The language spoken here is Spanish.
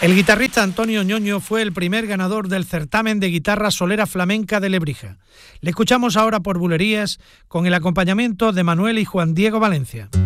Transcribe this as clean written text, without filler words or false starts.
El guitarrista Antonio Ñoño fue el primer ganador del certamen de guitarra solera flamenca de Lebrija. Le escuchamos ahora por Bulerías con el acompañamiento de Manuel y Juan Diego Valencia.